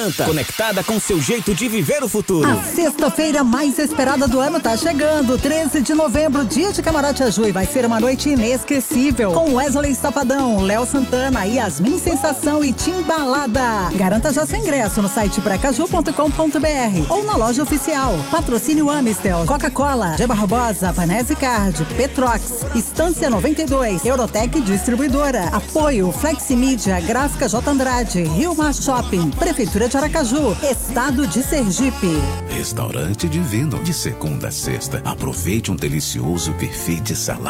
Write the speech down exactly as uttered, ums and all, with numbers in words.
Conectada com seu jeito de viver o futuro. A sexta-feira mais esperada do ano tá chegando. treze de novembro, dia de Camarote Aju, e vai ser uma noite inesquecível. Com Wesley Safadão, Léo Santana, Yasmin Sensação e Timbalada. Garanta já seu ingresso no site brecaju ponto com ponto br ou na loja oficial. Patrocínio Amistel, Coca-Cola, G Barbosa, Panese Card, Petrox, Estância noventa e dois, Eurotec Distribuidora. Apoio Fleximídia, Gráfica J Andrade, Rio Mar Shopping, Prefeitura de Aracaju, Estado de Sergipe. Restaurante Divino, de segunda a sexta. Aproveite um delicioso buffet de salada.